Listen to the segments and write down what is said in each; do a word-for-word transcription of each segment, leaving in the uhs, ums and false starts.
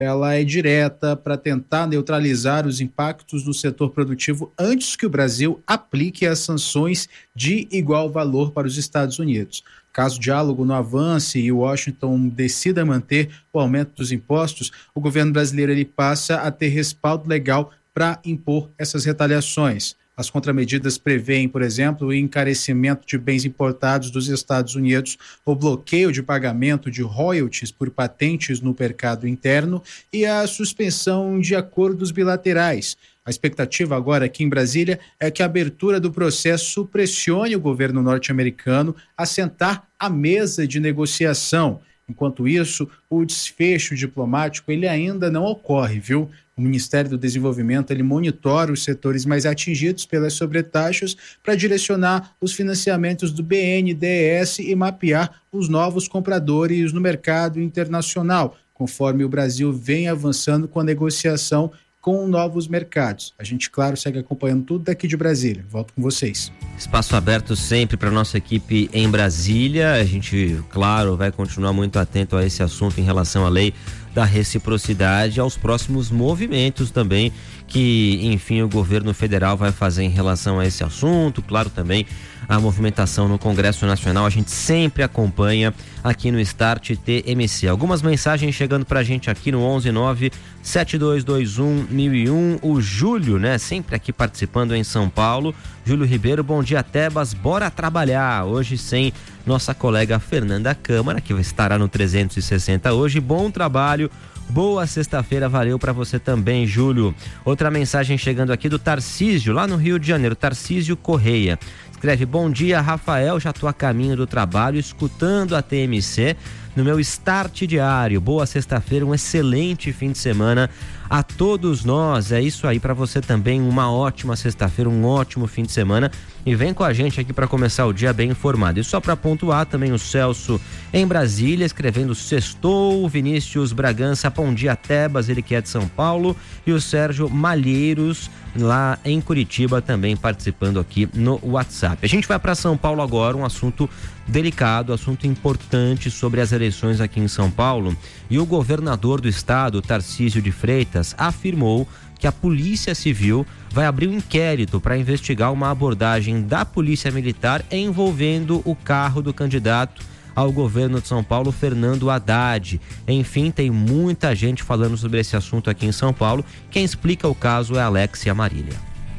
ela é direta para tentar neutralizar os impactos do setor produtivo antes que o Brasil aplique as sanções de igual valor para os Estados Unidos. Caso o diálogo não avance e Washington decida manter o aumento dos impostos, o governo brasileiro ele passa a ter respaldo legal para impor essas retaliações. As contramedidas prevêem, por exemplo, o encarecimento de bens importados dos Estados Unidos, o bloqueio de pagamento de royalties por patentes no mercado interno e a suspensão de acordos bilaterais. A expectativa agora aqui em Brasília é que a abertura do processo pressione o governo norte-americano a sentar à mesa de negociação. Enquanto isso, o desfecho diplomático ele ainda não ocorre, viu? O Ministério do Desenvolvimento ele monitora os setores mais atingidos pelas sobretaxas para direcionar os financiamentos do B N D E S e mapear os novos compradores no mercado internacional, conforme o Brasil vem avançando com a negociação com novos mercados. A gente, claro, segue acompanhando tudo daqui de Brasília. Volto com vocês. Espaço aberto sempre para nossa equipe em Brasília. A gente, claro, vai continuar muito atento a esse assunto em relação à lei da reciprocidade, aos próximos movimentos também que, enfim, o governo federal vai fazer em relação a esse assunto. Claro, também a movimentação no Congresso Nacional, a gente sempre acompanha aqui no Start T M C. Algumas mensagens chegando pra gente aqui no onze nove sete dois dois um mil e um. O Júlio, né, sempre aqui participando em São Paulo. Júlio Ribeiro, bom dia, Tebas, bora trabalhar. Hoje sem nossa colega Fernanda Câmara, que estará no trezentos e sessenta hoje. Bom trabalho. Boa sexta-feira, valeu para você também, Júlio. Outra mensagem chegando aqui do Tarcísio, lá no Rio de Janeiro, Tarcísio Correia. Escreve, bom dia, Rafael, já tô a caminho do trabalho, escutando a T M C no meu Start diário. Boa sexta-feira, um excelente fim de semana a todos nós. É isso aí para você também, uma ótima sexta-feira, um ótimo fim de semana. E vem com a gente aqui para começar o dia bem informado. E só para pontuar também o Celso em Brasília, escrevendo sextou, Vinícius Bragança, bom dia, Tebas, ele que é de São Paulo, e o Sérgio Malheiros lá em Curitiba também participando aqui no WhatsApp. A gente vai para São Paulo agora, um assunto delicado, assunto importante sobre as eleições aqui em São Paulo, e o governador do estado, Tarcísio de Freitas, afirmou que a Polícia Civil vai abrir um inquérito para investigar uma abordagem da Polícia Militar envolvendo o carro do candidato ao governo de São Paulo, Fernando Haddad. Enfim, tem muita gente falando sobre esse assunto aqui em São Paulo. Quem explica o caso é Alexia Marília.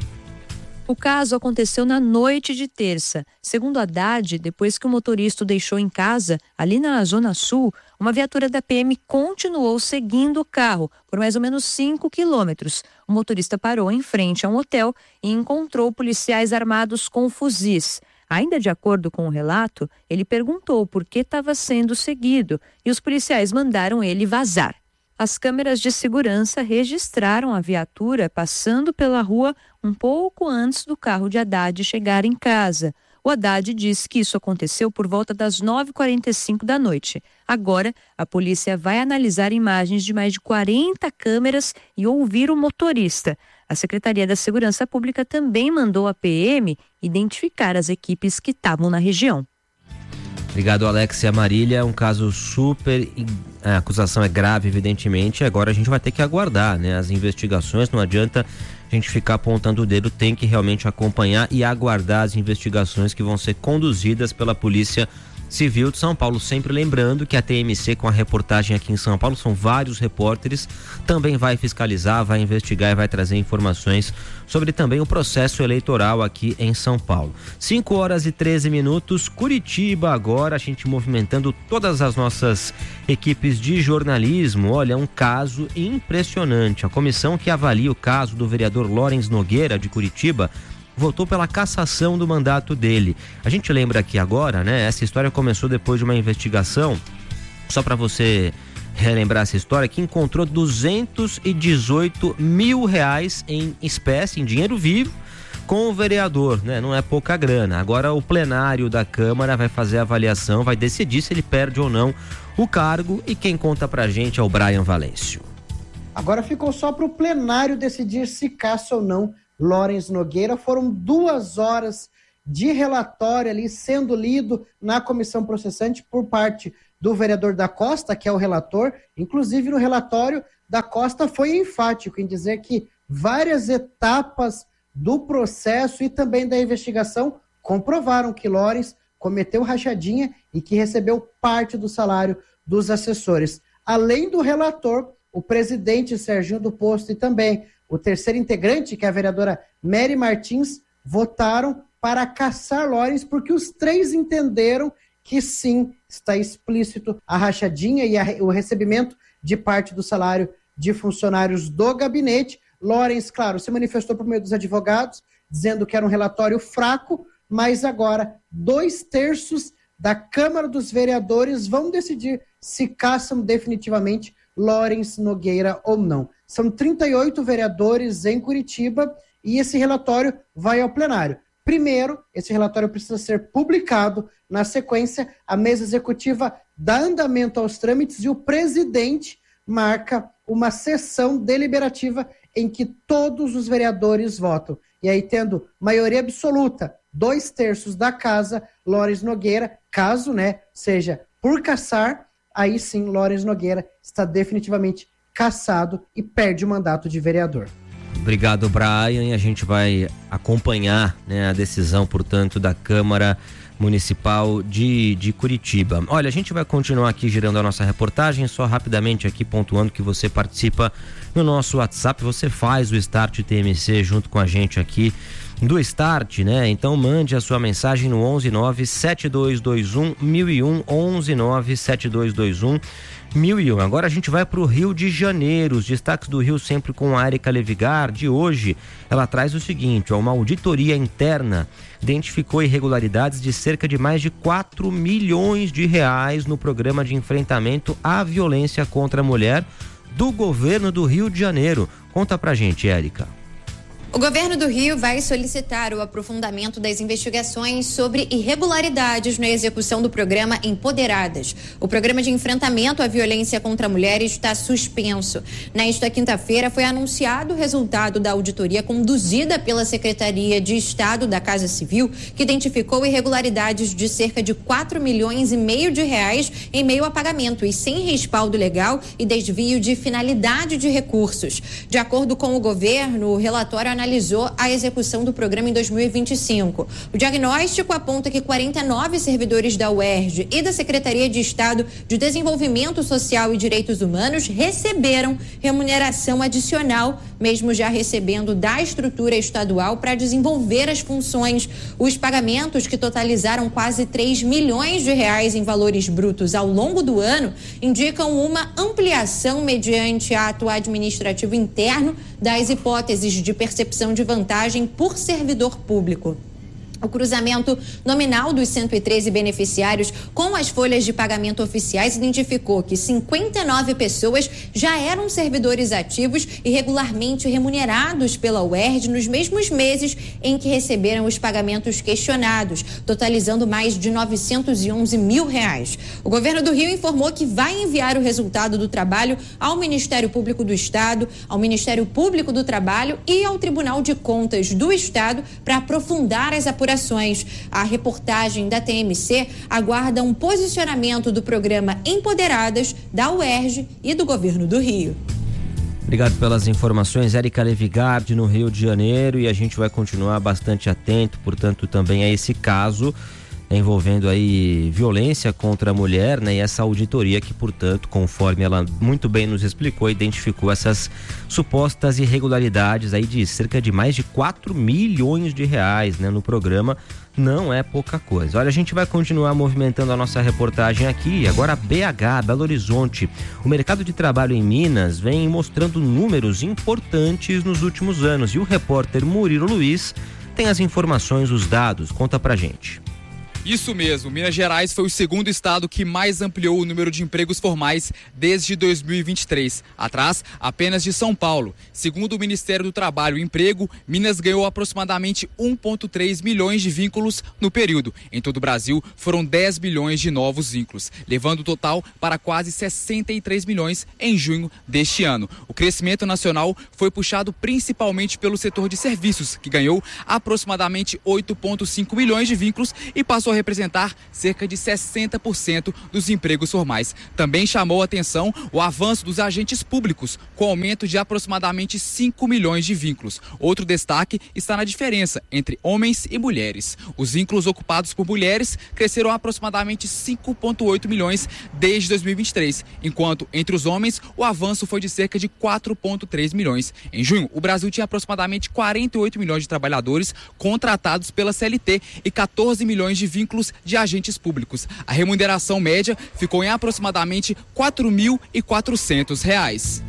O caso aconteceu na noite de terça. Segundo Haddad, depois que o motorista o deixou em casa, ali na Zona Sul, uma viatura da P M continuou seguindo o carro por mais ou menos cinco quilômetros. O motorista parou em frente a um hotel e encontrou policiais armados com fuzis. Ainda de acordo com o relato, ele perguntou por que estava sendo seguido e os policiais mandaram ele vazar. As câmeras de segurança registraram a viatura passando pela rua um pouco antes do carro de Haddad chegar em casa. O Haddad disse que isso aconteceu por volta das nove e quarenta e cinco da noite. Agora, a polícia vai analisar imagens de mais de quarenta câmeras e ouvir o motorista. A Secretaria da Segurança Pública também mandou a P M identificar as equipes que estavam na região. Obrigado, Alexia Marília. É um caso super... A acusação é grave, evidentemente. Agora a gente vai ter que aguardar, né, as investigações. Não adianta a gente ficar apontando o dedo, tem que realmente acompanhar e aguardar as investigações que vão ser conduzidas pela Polícia Civil de São Paulo. Sempre lembrando que a T M C, com a reportagem aqui em São Paulo, são vários repórteres, também vai fiscalizar, vai investigar e vai trazer informações sobre também o processo eleitoral aqui em São Paulo. cinco horas e treze minutos, Curitiba agora, a gente movimentando todas as nossas equipes de jornalismo. Olha, um caso impressionante. A comissão que avalia o caso do vereador Lawrence Nogueira, de Curitiba, votou pela cassação do mandato dele. A gente lembra aqui agora, né? Essa história começou depois de uma investigação, só para você relembrar essa história, que encontrou duzentos e dezoito mil reais em espécie, em dinheiro vivo, com o vereador, né? Não é pouca grana. Agora o plenário da Câmara vai fazer a avaliação, vai decidir se ele perde ou não o cargo, e quem conta pra gente é o Brian Valêncio. Agora ficou só pro plenário decidir se caça ou não Lawrence Nogueira. Foram duas horas de relatório ali sendo lido na comissão processante por parte do vereador da Costa, que é o relator. Inclusive, no relatório, da Costa foi enfático em dizer que várias etapas do processo e também da investigação comprovaram que Lawrence cometeu rachadinha e que recebeu parte do salário dos assessores. Além do relator, o presidente Serginho do Posto e também o terceiro integrante, que é a vereadora Mary Martins, votaram para caçar Lawrence, porque os três entenderam que sim, está explícito a rachadinha e a, o recebimento de parte do salário de funcionários do gabinete. Lawrence, claro, se manifestou por meio dos advogados, dizendo que era um relatório fraco, mas agora dois terços da Câmara dos Vereadores vão decidir se caçam definitivamente Lawrence Nogueira ou não. São trinta e oito vereadores em Curitiba e esse relatório vai ao plenário. Primeiro, esse relatório precisa ser publicado. Na sequência, a mesa executiva dá andamento aos trâmites e o presidente marca uma sessão deliberativa em que todos os vereadores votam. E aí, tendo maioria absoluta, dois terços da casa, Lawrence Nogueira, caso, né, seja por caçar, aí sim, Lawrence Nogueira está definitivamente cassado e perde o mandato de vereador. Obrigado, Brian. A gente vai acompanhar, né, a decisão, portanto, da Câmara Municipal de, de Curitiba. Olha, a gente vai continuar aqui girando a nossa reportagem, só rapidamente aqui pontuando que você participa no nosso WhatsApp, você faz o Start T M C junto com a gente aqui do Start, né? Então mande a sua mensagem no onze nove sete dois dois um mil e um, onze nove sete dois dois um mil e um. Agora a gente vai para o Rio de Janeiro, os destaques do Rio sempre com a Érica Levigar. De hoje, ela traz o seguinte: ó, uma auditoria interna identificou irregularidades de cerca de mais de quatro milhões de reais no programa de enfrentamento à violência contra a mulher do governo do Rio de Janeiro. Conta pra gente, Érica. O governo do Rio vai solicitar o aprofundamento das investigações sobre irregularidades na execução do programa Empoderadas. O programa de enfrentamento à violência contra a mulher está suspenso. Nesta quinta-feira foi anunciado o resultado da auditoria conduzida pela Secretaria de Estado da Casa Civil, que identificou irregularidades de cerca de quatro milhões e meio de reais em meio a pagamentos sem respaldo legal e desvio de finalidade de recursos. De acordo com o governo, o relatório analisou analisou a execução do programa em dois mil e vinte e cinco. O diagnóstico aponta que quarenta e nove servidores da U E R J e da Secretaria de Estado de Desenvolvimento Social e Direitos Humanos receberam remuneração adicional, mesmo já recebendo da estrutura estadual para desenvolver as funções. Os pagamentos, que totalizaram quase três milhões de reais em valores brutos ao longo do ano, indicam uma ampliação mediante ato administrativo interno das hipóteses de percepção de vantagem por servidor público. O cruzamento nominal dos cento e treze beneficiários com as folhas de pagamento oficiais identificou que cinquenta e nove pessoas já eram servidores ativos e regularmente remunerados pela U E R J nos mesmos meses em que receberam os pagamentos questionados, totalizando mais de novecentos e onze mil reais. O governo do Rio informou que vai enviar o resultado do trabalho ao Ministério Público do Estado, ao Ministério Público do Trabalho e ao Tribunal de Contas do Estado para aprofundar as apurações. A reportagem da T M C aguarda um posicionamento do programa Empoderadas, da U E R J e do governo do Rio. Obrigado pelas informações, Érica Levigardi, no Rio de Janeiro, e a gente vai continuar bastante atento, portanto, também a esse caso envolvendo aí violência contra a mulher, né? E essa auditoria que, portanto, conforme ela muito bem nos explicou, identificou essas supostas irregularidades aí de cerca de mais de quatro milhões de reais, né? No programa. Não é pouca coisa. Olha, a gente vai continuar movimentando a nossa reportagem aqui. Agora, B H, Belo Horizonte. O mercado de trabalho em Minas vem mostrando números importantes nos últimos anos. E o repórter Murilo Luiz tem as informações, os dados. Conta pra gente. Isso mesmo, Minas Gerais foi o segundo estado que mais ampliou o número de empregos formais desde dois mil e vinte e três, atrás apenas de São Paulo. Segundo o Ministério do Trabalho e Emprego, Minas ganhou aproximadamente um vírgula três milhões de vínculos no período. Em todo o Brasil, foram dez milhões de novos vínculos, levando o total para quase sessenta e três milhões em junho deste ano. O crescimento nacional foi puxado principalmente pelo setor de serviços, que ganhou aproximadamente oito vírgula cinco milhões de vínculos e passou a representar cerca de sessenta por cento dos empregos formais. Também chamou a atenção o avanço dos agentes públicos, com aumento de aproximadamente cinco milhões de vínculos. Outro destaque está na diferença entre homens e mulheres. Os vínculos ocupados por mulheres cresceram aproximadamente cinco vírgula oito milhões desde dois mil e vinte e três, enquanto entre os homens o avanço foi de cerca de quatro vírgula três milhões. Em junho, o Brasil tinha aproximadamente quarenta e oito milhões de trabalhadores contratados pela C L T e quatorze milhões de vínculos de agentes públicos. A remuneração média ficou em aproximadamente quatro mil e quatrocentos reais.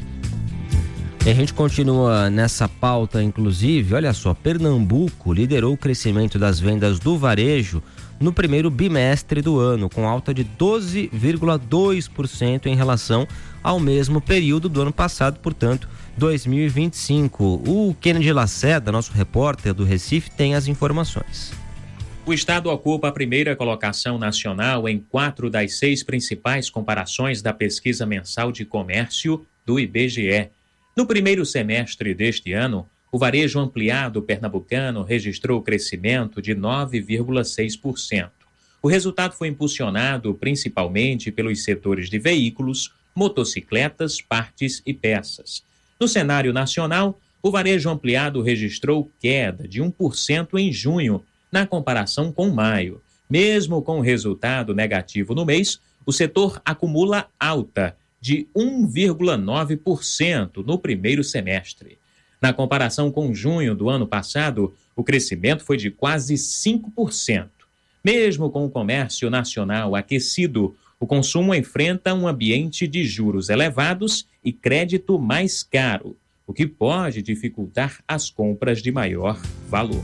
E a gente continua nessa pauta, inclusive, olha só, Pernambuco liderou o crescimento das vendas do varejo no primeiro bimestre do ano, com alta de doze vírgula dois por cento em relação ao mesmo período do ano passado, portanto, dois mil e vinte e cinco. O Kennedy Lacerda, nosso repórter do Recife, tem as informações. O estado ocupa a primeira colocação nacional em quatro das seis principais comparações da pesquisa mensal de comércio do I B G E. No primeiro semestre deste ano, o varejo ampliado pernambucano registrou crescimento de nove vírgula seis por cento. O resultado foi impulsionado principalmente pelos setores de veículos, motocicletas, partes e peças. No cenário nacional, o varejo ampliado registrou queda de um por cento em junho, na comparação com maio. Mesmo com o resultado negativo no mês, o setor acumula alta de um vírgula nove por cento no primeiro semestre. Na comparação com junho do ano passado, o crescimento foi de quase cinco por cento. Mesmo com o comércio nacional aquecido, o consumo enfrenta um ambiente de juros elevados e crédito mais caro, o que pode dificultar as compras de maior valor.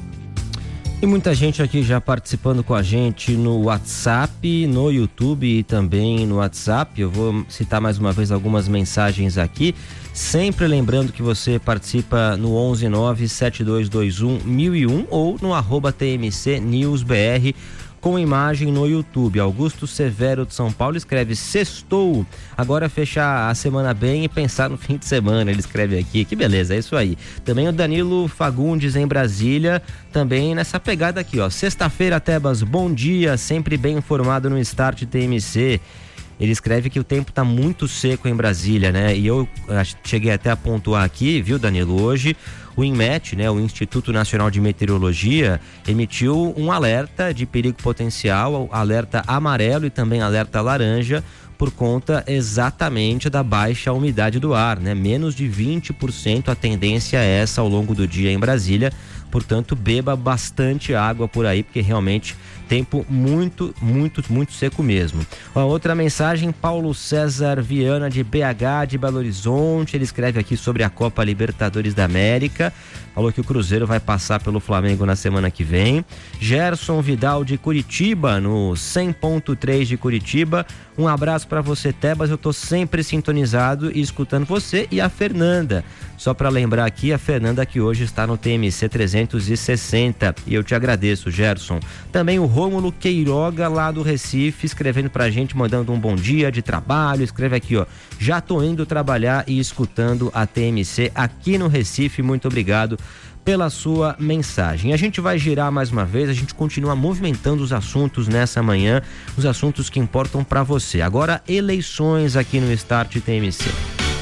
E muita gente aqui já participando com a gente no WhatsApp, no YouTube e também no WhatsApp. Eu vou citar mais uma vez algumas mensagens aqui. Sempre lembrando que você participa no onze nove sete dois dois um mil e um ou no arroba T M C News B R com imagem no YouTube. Augusto Severo de São Paulo escreve: sextou, agora fechar a semana bem e pensar no fim de semana, ele escreve aqui, que beleza, é isso aí. Também o Danilo Fagundes em Brasília, também nessa pegada aqui, ó, sexta-feira, Tebas, bom dia, sempre bem informado no Start T M C. Ele escreve que o tempo está muito seco em Brasília, né? E eu cheguei até a pontuar aqui, viu, Danilo? Hoje o INMET, né, o Instituto Nacional de Meteorologia, emitiu um alerta de perigo potencial, alerta amarelo e também alerta laranja, por conta exatamente da baixa umidade do ar, né? Menos de vinte por cento a tendência é essa ao longo do dia em Brasília. Portanto, beba bastante água por aí, porque realmente tempo muito, muito, muito seco mesmo. Uma outra mensagem, Paulo César Viana de B H, de Belo Horizonte, ele escreve aqui sobre a Copa Libertadores da América, falou que o Cruzeiro vai passar pelo Flamengo na semana que vem. Gerson Vidal de Curitiba, no cem ponto três de Curitiba, um abraço para você, Tebas, eu tô sempre sintonizado e escutando você e a Fernanda. Só para lembrar aqui, a Fernanda que hoje está no T M C trezentos e sessenta e eu te agradeço, Gerson. Também o Rômulo Queiroga lá do Recife, escrevendo pra gente, mandando um bom dia de trabalho, escreve aqui, ó, já tô indo trabalhar e escutando a T M C aqui no Recife, muito obrigado pela sua mensagem. A gente vai girar mais uma vez, a gente continua movimentando os assuntos nessa manhã, os assuntos que importam para você. Agora, eleições aqui no Start T M C.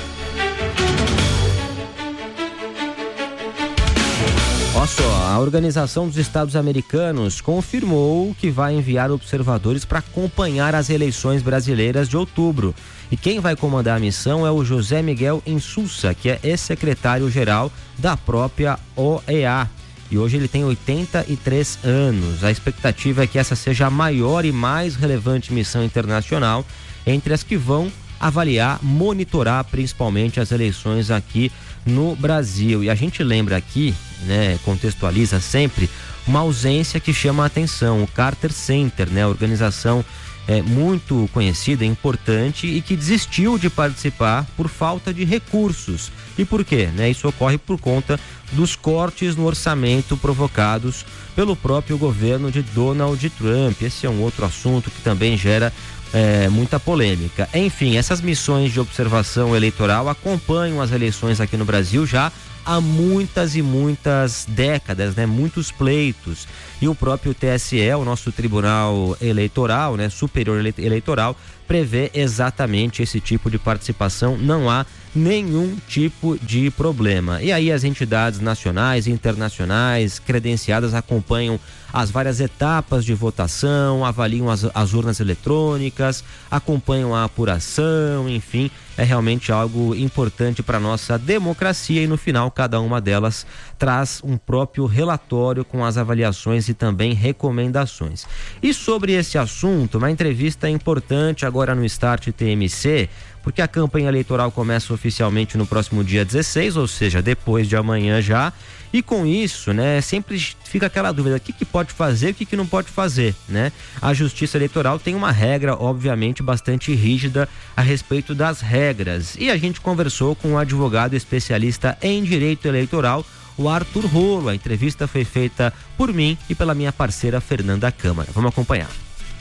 Olha só, a Organização dos Estados Americanos confirmou que vai enviar observadores para acompanhar as eleições brasileiras de outubro. E quem vai comandar a missão é o José Miguel Insulza, que é ex-secretário-geral da própria O E A. E hoje ele tem oitenta e três anos. A expectativa é que essa seja a maior e mais relevante missão internacional entre as que vão avaliar, monitorar principalmente as eleições aqui no Brasil. E a gente lembra aqui, né, contextualiza sempre, uma ausência que chama a atenção, o Carter Center, né, a organização é, muito conhecida, importante e que desistiu de participar por falta de recursos. E por quê? Né? Isso ocorre por conta dos cortes no orçamento provocados pelo próprio governo de Donald Trump. Esse é um outro assunto que também gera é, muita polêmica. Enfim, essas missões de observação eleitoral acompanham as eleições aqui no Brasil já há muitas e muitas décadas, né? Muitos pleitos. E o próprio T S E, o nosso Tribunal Eleitoral, né? Superior Eleitoral, prevê exatamente esse tipo de participação. Não há nenhum tipo de problema. E aí as entidades nacionais e internacionais credenciadas acompanham as várias etapas de votação, avaliam as, as urnas eletrônicas, acompanham a apuração, enfim, é realmente algo importante para a nossa democracia e no final cada uma delas traz um próprio relatório com as avaliações e também recomendações. E sobre esse assunto, uma entrevista importante agora no Start T M C, porque a campanha eleitoral começa oficialmente no próximo dia dezesseis, ou seja, depois de amanhã já, e com isso, né, sempre fica aquela dúvida, o que que pode fazer, o que que não pode fazer, né? A Justiça Eleitoral tem uma regra, obviamente, bastante rígida a respeito das regras, e a gente conversou com um advogado especialista em direito eleitoral, o Arthur Rolo. A entrevista foi feita por mim e pela minha parceira Fernanda Câmara. Vamos acompanhar.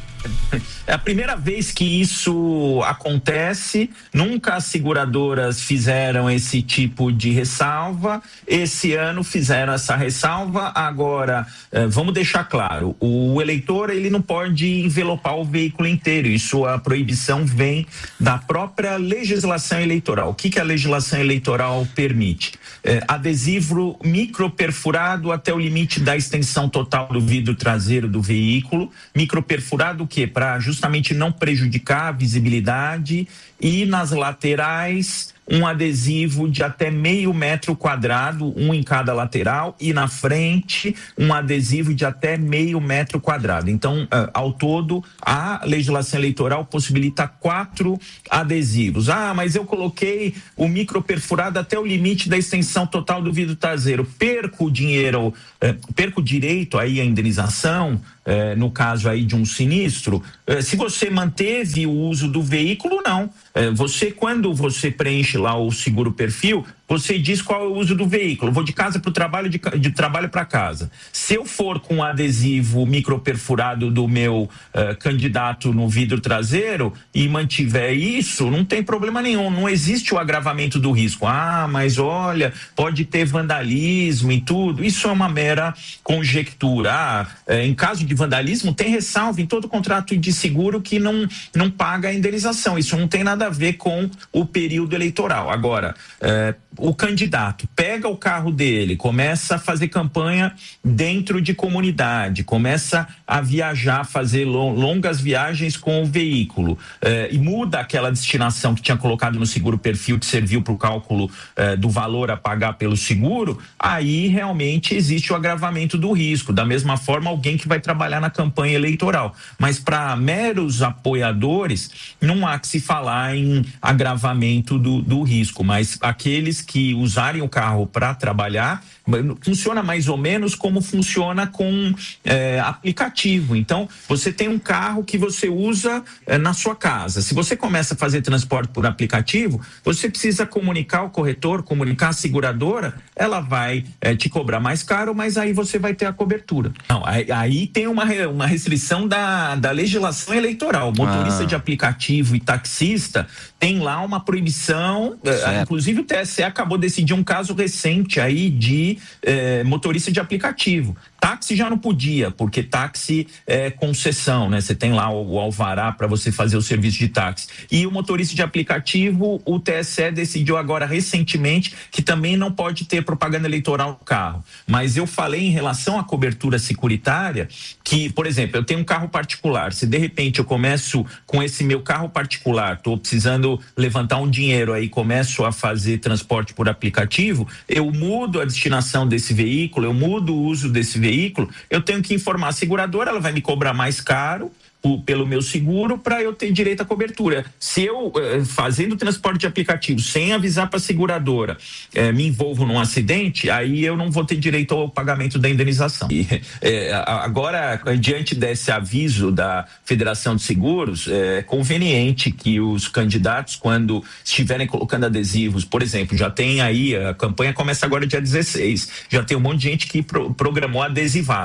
É a primeira vez que isso acontece, nunca as seguradoras fizeram esse tipo de ressalva, esse ano fizeram essa ressalva. Agora, vamos deixar claro, o eleitor ele não pode envelopar o veículo inteiro, isso, a proibição vem da própria legislação eleitoral. O que que a legislação eleitoral permite? É, adesivo microperfurado até o limite da extensão total do vidro traseiro do veículo, microperfurado o quê? Para justamente não prejudicar a visibilidade, e nas laterais um adesivo de até meio metro quadrado, um em cada lateral, e na frente um adesivo de até meio metro quadrado. Então, uh, ao todo, a legislação eleitoral possibilita quatro adesivos. Ah, mas eu coloquei o microperfurado até o limite da extensão total do vidro traseiro. Perco o dinheiro, uh, perco o direito aí à indenização, uh, no caso aí de um sinistro. Uh, se você manteve o uso do veículo, não. Uh, você, quando você preenche lá o seguro perfil, você diz qual é o uso do veículo. Vou de casa para o trabalho, de, de trabalho para casa. Se eu for com adesivo microperfurado do meu uh, candidato no vidro traseiro e mantiver isso, não tem problema nenhum. Não existe o agravamento do risco. Ah, mas olha, pode ter vandalismo e tudo. Isso é uma mera conjectura. Ah, eh, em caso de vandalismo, tem ressalva em todo contrato de seguro que não, não paga a indenização. Isso não tem nada a ver com o período eleitoral. Agora, eh, o candidato pega o carro dele, começa a fazer campanha dentro de comunidade, começa a viajar, fazer longas viagens com o veículo, eh, e muda aquela destinação que tinha colocado no seguro perfil, que serviu para o cálculo eh, do valor a pagar pelo seguro, aí realmente existe o agravamento do risco. Da mesma forma, alguém que vai trabalhar na campanha eleitoral. Mas para meros apoiadores, não há que se falar em agravamento do, do risco, mas aqueles que usarem o carro para trabalhar, funciona mais ou menos como funciona com é, aplicativo. Então, você tem um carro que você usa é, na sua casa. Se você começa a fazer transporte por aplicativo, você precisa comunicar ao corretor, comunicar à seguradora, ela vai é, te cobrar mais caro, mas aí você vai ter a cobertura. Não, aí, aí tem uma, uma restrição da, da legislação eleitoral. Motorista ah. de aplicativo e taxista tem lá uma proibição, é, inclusive o T S E acabou de decidir um caso recente aí de É, motorista de aplicativo. Táxi já não podia, porque táxi é concessão, né? Você tem lá o, o alvará para você fazer o serviço de táxi. E o motorista de aplicativo, o T S E decidiu agora recentemente que também não pode ter propaganda eleitoral no carro. Mas eu falei em relação à cobertura securitária que, por exemplo, eu tenho um carro particular. Se de repente eu começo com esse meu carro particular, estou precisando levantar um dinheiro aí, começo a fazer transporte por aplicativo, eu mudo a destinação desse veículo, eu mudo o uso desse veículo, eu tenho que informar a seguradora, ela vai me cobrar mais caro o, pelo meu seguro para eu ter direito à cobertura. Se eu, eh, fazendo transporte de aplicativo, sem avisar para a seguradora, eh, me envolvo num acidente, aí eu não vou ter direito ao pagamento da indenização. E, eh, agora, diante desse aviso da Federação de Seguros, é conveniente que os candidatos, quando estiverem colocando adesivos, por exemplo, já tem aí, a campanha começa agora dia dezesseis, já tem um monte de gente que pro, programou adesivaço.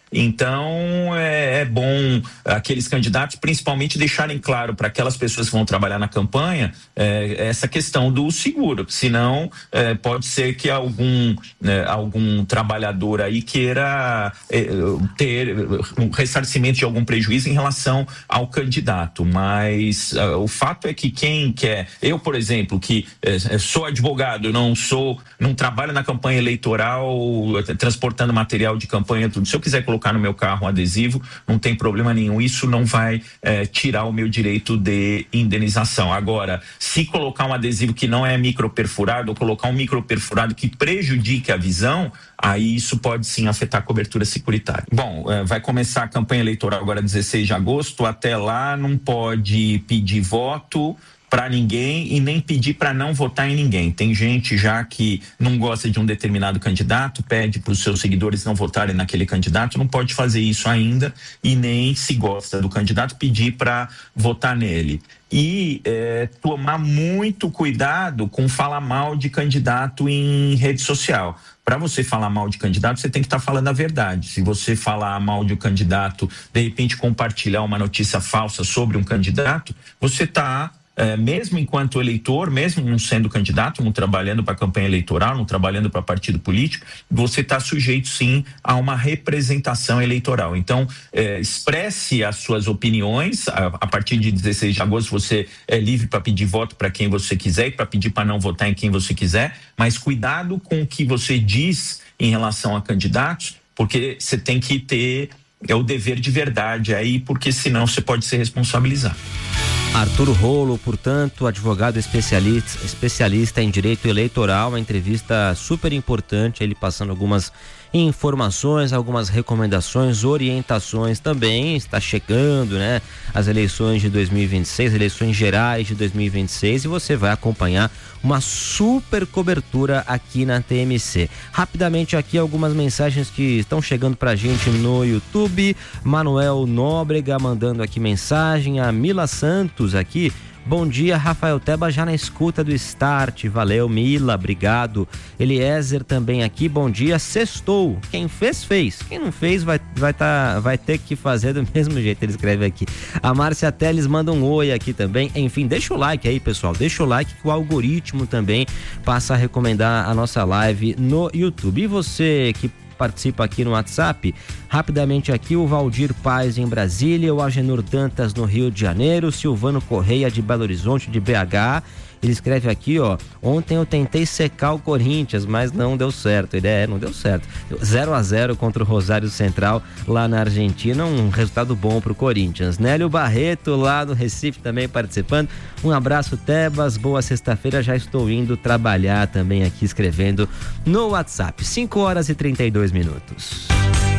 Então é, é bom aqueles candidatos principalmente deixarem claro para aquelas pessoas que vão trabalhar na campanha é, essa questão do seguro, senão é, pode ser que algum, né, algum trabalhador aí queira é, ter um ressarcimento de algum prejuízo em relação ao candidato, mas uh, o fato é que quem quer, eu por exemplo, que é, sou advogado, não sou, não trabalho na campanha eleitoral transportando material de campanha, tudo, se eu quiser colocar no meu carro um adesivo, não tem problema nenhum, isso não vai é, tirar o meu direito de indenização. Agora, se colocar um adesivo que não é microperfurado ou colocar um microperfurado que prejudique a visão, aí isso pode sim afetar a cobertura securitária. Bom, é, vai começar a campanha eleitoral agora dezesseis de agosto, até lá não pode pedir voto para ninguém e nem pedir para não votar em ninguém. Tem gente já que não gosta de um determinado candidato, pede para os seus seguidores não votarem naquele candidato, não pode fazer isso ainda e nem, se gosta do candidato, pedir para votar nele. E é, tomar muito cuidado com falar mal de candidato em rede social. Para você falar mal de candidato, você tem que estar tá falando a verdade. Se você falar mal de um candidato, de repente compartilhar uma notícia falsa sobre um candidato, você está... É, mesmo enquanto eleitor, mesmo não sendo candidato, não trabalhando para campanha eleitoral, não trabalhando para partido político, você está sujeito sim a uma representação eleitoral. Então, é, expresse as suas opiniões. A, a partir de dezesseis de agosto você é livre para pedir voto para quem você quiser e para pedir para não votar em quem você quiser, mas cuidado com o que você diz em relação a candidatos, porque você tem que ter é, o dever de verdade aí, porque senão você pode ser responsabilizado. Arthur Rolo, portanto, advogado especialista, especialista em direito eleitoral, uma entrevista super importante, ele passando algumas informações, algumas recomendações, orientações também. Está chegando, né, as eleições de dois mil e vinte e seis, eleições gerais de dois mil e vinte e seis, e você vai acompanhar uma super cobertura aqui na T M C. Rapidamente aqui algumas mensagens que estão chegando pra gente no YouTube. Manuel Nóbrega mandando aqui mensagem, a Mila Santos aqui: bom dia, Rafael Teba, já na escuta do Start. Valeu, Mila, obrigado. Eliezer também aqui, bom dia, sextou. Quem fez, fez. Quem não fez, vai, vai, tá, vai ter que fazer do mesmo jeito, ele escreve aqui. A Márcia Teles manda um oi aqui também. Enfim, deixa o like aí, pessoal, deixa o like que o algoritmo também passa a recomendar a nossa live no YouTube. E você que participa aqui no WhatsApp, rapidamente aqui, o Valdir Paz em Brasília, o Agenor Dantas no Rio de Janeiro, Silvano Correia de Belo Horizonte, de B H, ele escreve aqui, ó: ontem eu tentei secar o Corinthians, mas não deu certo. Ele é, não deu certo. zero a zero contra o Rosário Central lá na Argentina, um resultado bom pro Corinthians. Nélio Barreto lá do Recife também participando. Um abraço, Tebas, boa sexta-feira, já estou indo trabalhar também aqui escrevendo no WhatsApp. cinco horas e trinta e dois minutos.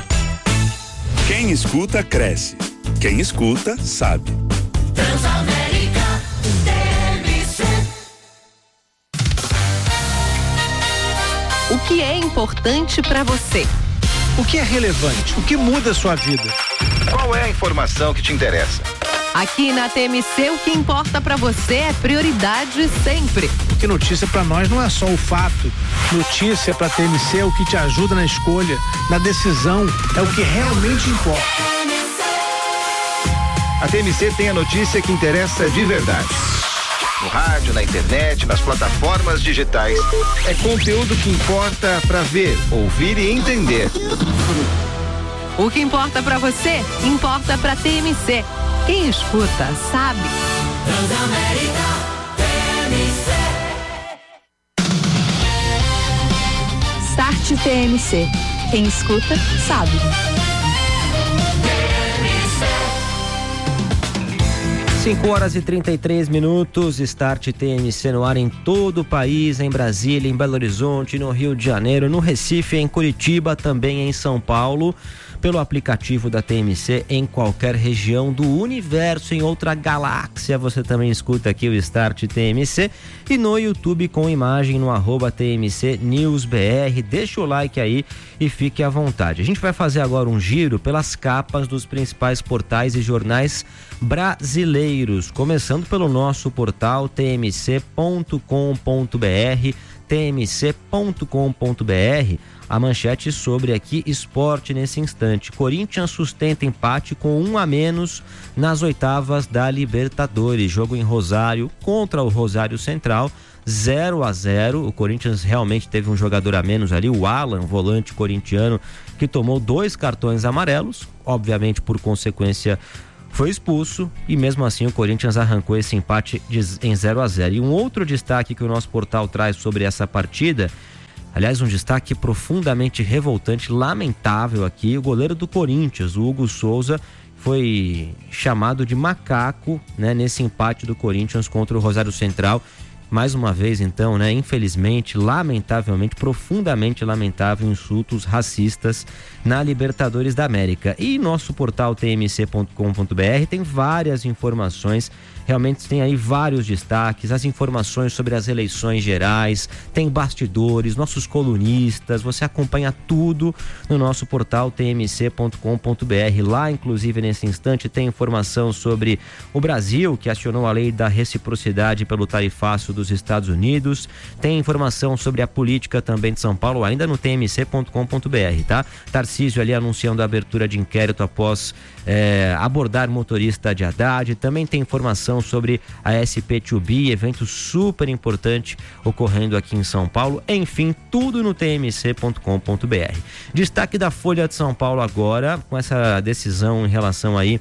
Quem escuta, cresce. Quem escuta, sabe. Transamérica. O que é importante para você? O que é relevante? O que muda a sua vida? Qual é a informação que te interessa? Aqui na T M C, o que importa para você é prioridade sempre. Porque notícia para nós não é só o fato. Notícia para T M C é o que te ajuda na escolha, na decisão, é o que realmente importa. A T M C tem a notícia que interessa de verdade. No rádio, na internet, nas plataformas digitais. É conteúdo que importa para ver, ouvir e entender. O que importa para você, importa para T M C. Quem escuta, sabe. Transamérica, T M C. Start T M C. Quem escuta, sabe. cinco horas e trinta e três minutos, Start T M C no ar em todo o país, em Brasília, em Belo Horizonte, no Rio de Janeiro, no Recife, em Curitiba, também em São Paulo, pelo aplicativo da T M C em qualquer região do universo, em outra galáxia, você também escuta aqui o Start T M C, e no YouTube com imagem no arroba T M C News B R. Deixa o like aí e fique à vontade. A gente vai fazer agora um giro pelas capas dos principais portais e jornais brasileiros, começando pelo nosso portal t m c ponto com ponto b r, t m c ponto com ponto b r, a manchete sobre aqui esporte nesse instante. Corinthians sustenta empate com um a menos nas oitavas da Libertadores. Jogo em Rosário contra o Rosário Central, zero a zero. O Corinthians realmente teve um jogador a menos ali, o Alan, volante corintiano, que tomou dois cartões amarelos, obviamente por consequência foi expulso, e mesmo assim o Corinthians arrancou esse empate de, em zero a zero. E um outro destaque que o nosso portal traz sobre essa partida, aliás, um destaque profundamente revoltante, lamentável aqui, o goleiro do Corinthians, o Hugo Souza, foi chamado de macaco, né, nesse empate do Corinthians contra o Rosário Central. Mais uma vez, então, né, infelizmente, lamentavelmente, profundamente lamentável, insultos racistas na Libertadores da América. E nosso portal t m c ponto com ponto b r tem várias informações, realmente tem aí vários destaques, as informações sobre as eleições gerais, tem bastidores, nossos colunistas, você acompanha tudo no nosso portal t m c ponto com ponto b r. Lá, inclusive, nesse instante, tem informação sobre o Brasil, que acionou a lei da reciprocidade pelo tarifaço dos Estados Unidos, tem informação sobre a política também de São Paulo, ainda no t m c ponto com ponto b r, tá? Tarcísio ali anunciando a abertura de inquérito após é, abordar motorista de Haddad. Também tem informação sobre a S P dois B, evento super importante ocorrendo aqui em São Paulo. Enfim, tudo no t m c ponto com ponto b r. Destaque da Folha de São Paulo agora, com essa decisão em relação aí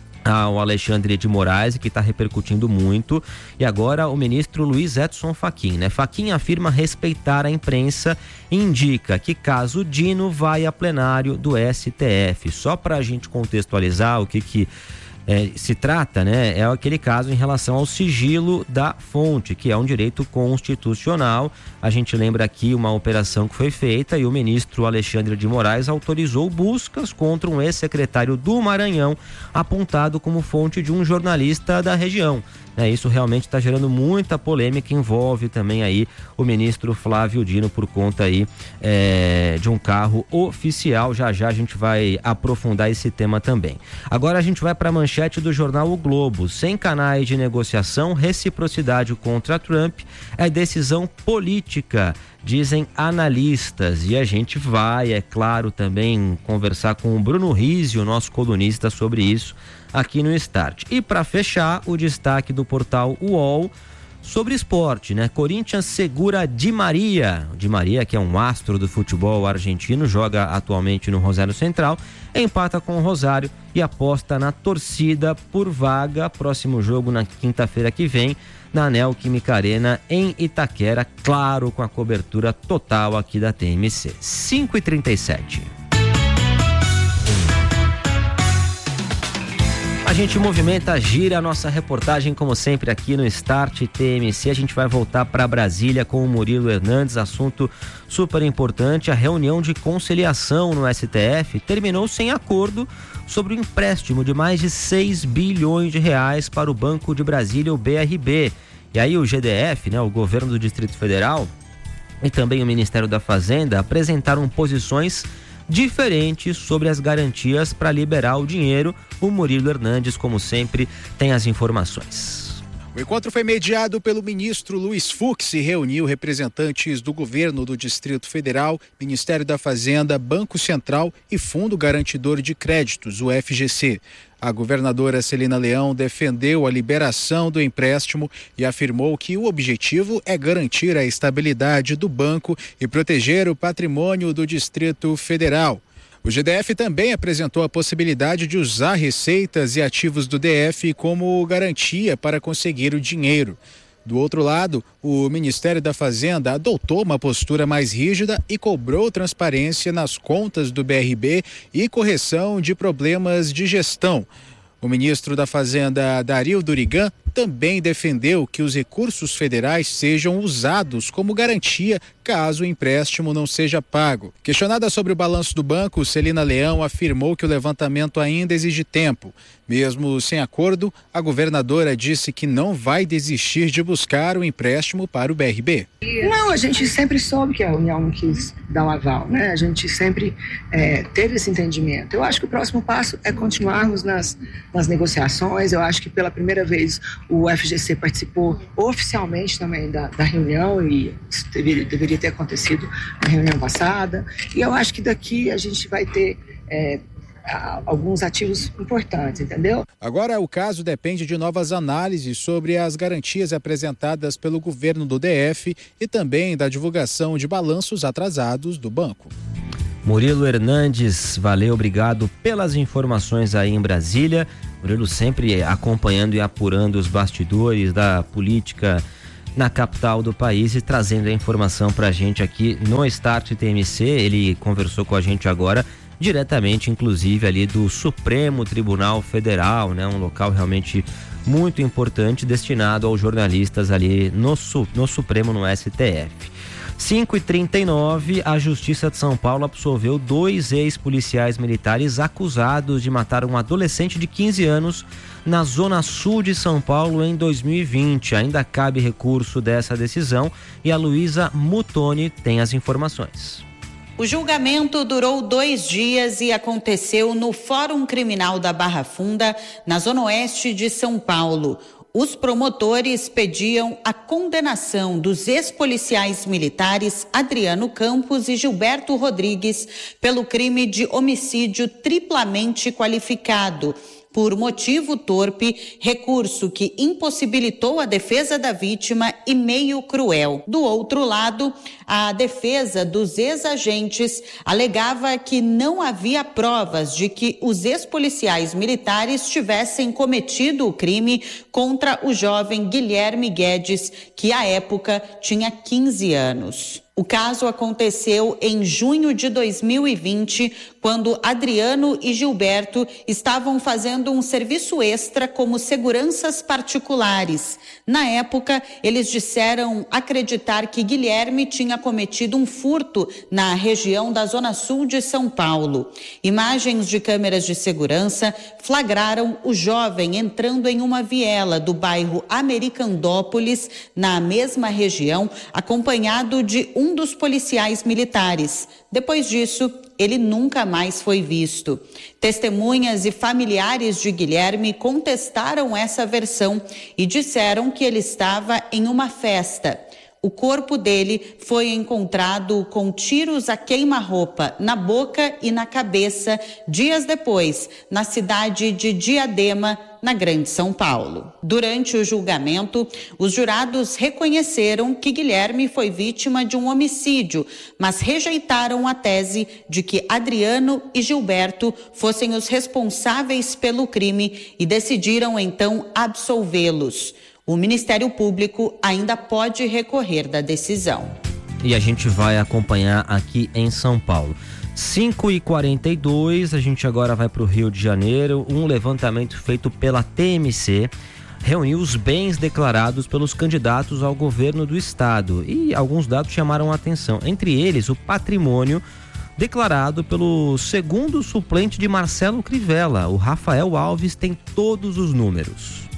ao Alexandre de Moraes, que está repercutindo muito, e agora o ministro Luiz Edson Fachin, né? Fachin afirma respeitar a imprensa e indica que caso Dino vai a plenário do S T F. Só para a gente contextualizar o que que É, se trata, né, é aquele caso em relação ao sigilo da fonte, que é um direito constitucional. A gente lembra aqui uma operação que foi feita e o ministro Alexandre de Moraes autorizou buscas contra um ex-secretário do Maranhão, apontado como fonte de um jornalista da região. É, isso realmente está gerando muita polêmica, envolve também aí o ministro Flávio Dino por conta aí é, de um carro oficial. Já já a gente vai aprofundar esse tema também. Agora a gente vai para a manchete do jornal O Globo. Sem canais de negociação, reciprocidade contra Trump é decisão política, dizem analistas. E a gente vai, é claro, também conversar com o Bruno Rizzi, o nosso colunista, sobre isso aqui no Start. E para fechar, o destaque do portal U O L sobre esporte, né? Corinthians segura Di Maria. Di Maria, que é um astro do futebol argentino, joga atualmente no Rosário Central, empata com o Rosário e aposta na torcida por vaga. Próximo jogo na quinta-feira que vem, na Neoquímica Arena, em Itaquera, claro, com a cobertura total aqui da T M C. cinco e trinta e sete. A gente movimenta, gira a nossa reportagem, como sempre, aqui no Start T M C. A gente vai voltar para Brasília com o Murilo Hernandes, assunto super importante. A reunião de conciliação no S T F terminou sem acordo sobre o empréstimo de mais de seis bilhões de reais para o Banco de Brasília, o B R B. E aí o G D F, né, o governo do Distrito Federal, e também o Ministério da Fazenda apresentaram posições diferentes sobre as garantias para liberar o dinheiro. O Murilo Hernandes, como sempre, tem as informações. O encontro foi mediado pelo ministro Luiz Fux e reuniu representantes do governo do Distrito Federal, Ministério da Fazenda, Banco Central e Fundo Garantidor de Créditos, o F G C. A governadora Celina Leão defendeu a liberação do empréstimo e afirmou que o objetivo é garantir a estabilidade do banco e proteger o patrimônio do Distrito Federal. O G D F também apresentou a possibilidade de usar receitas e ativos do D F como garantia para conseguir o dinheiro. Do outro lado, o Ministério da Fazenda adotou uma postura mais rígida e cobrou transparência nas contas do B R B e correção de problemas de gestão. O ministro da Fazenda, Dario Durigan, também defendeu que os recursos federais sejam usados como garantia caso o empréstimo não seja pago. Questionada sobre o balanço do banco, Celina Leão afirmou que o levantamento ainda exige tempo. Mesmo sem acordo, a governadora disse que não vai desistir de buscar o empréstimo para o B R B. Não, a gente sempre soube que a União não quis dar um aval, né? A gente sempre é, teve esse entendimento. Eu acho que o próximo passo é continuarmos nas, nas negociações. Eu acho que pela primeira vez O F G C participou oficialmente também da, da reunião e isso deveria, deveria ter acontecido na reunião passada. E eu acho que daqui a gente vai ter é, alguns ativos importantes, entendeu? Agora, o caso depende de novas análises sobre as garantias apresentadas pelo governo do D F e também da divulgação de balanços atrasados do banco. Murilo Hernandes, valeu, obrigado pelas informações aí em Brasília. Murilo sempre acompanhando e apurando os bastidores da política na capital do país e trazendo a informação pra gente aqui no Start T M C. Ele conversou com a gente agora diretamente, inclusive, ali do Supremo Tribunal Federal, né? Um local realmente muito importante, destinado aos jornalistas ali no, no Supremo, no S T F. cinco e trinta e nove, a Justiça de São Paulo absolveu dois ex-policiais militares acusados de matar um adolescente de quinze anos na Zona Sul de São Paulo em dois mil e vinte. Ainda cabe recurso dessa decisão e a Luísa Mutoni tem as informações. O julgamento durou dois dias e aconteceu no Fórum Criminal da Barra Funda, na Zona Oeste de São Paulo. Os promotores pediam a condenação dos ex-policiais militares Adriano Campos e Gilberto Rodrigues pelo crime de homicídio triplamente qualificado, por motivo torpe, recurso que impossibilitou a defesa da vítima e meio cruel. Do outro lado, a defesa dos ex-agentes alegava que não havia provas de que os ex-policiais militares tivessem cometido o crime contra o jovem Guilherme Guedes, que à época tinha quinze anos. O caso aconteceu em junho de dois mil e vinte, quando Adriano e Gilberto estavam fazendo um serviço extra como seguranças particulares. Na época, eles disseram acreditar que Guilherme tinha cometido um furto na região da Zona Sul de São Paulo. Imagens de câmeras de segurança flagraram o jovem entrando em uma viela do bairro Americandópolis, na mesma região, acompanhado de um Um dos policiais militares. Depois disso, ele nunca mais foi visto. Testemunhas e familiares de Guilherme contestaram essa versão e disseram que ele estava em uma festa. O corpo dele foi encontrado com tiros a queima-roupa na boca e na cabeça dias depois, na cidade de Diadema, na Grande São Paulo. Durante o julgamento, os jurados reconheceram que Guilherme foi vítima de um homicídio, mas rejeitaram a tese de que Adriano e Gilberto fossem os responsáveis pelo crime e decidiram então absolvê-los. O Ministério Público ainda pode recorrer da decisão. E a gente vai acompanhar aqui em São Paulo. cinco e quarenta e dois, a gente agora vai para o Rio de Janeiro. Um levantamento feito pela T M C reuniu os bens declarados pelos candidatos ao governo do estado. E alguns dados chamaram a atenção. Entre eles, o patrimônio declarado pelo segundo suplente de Marcelo Crivella. O Rafael Alves tem todos os números.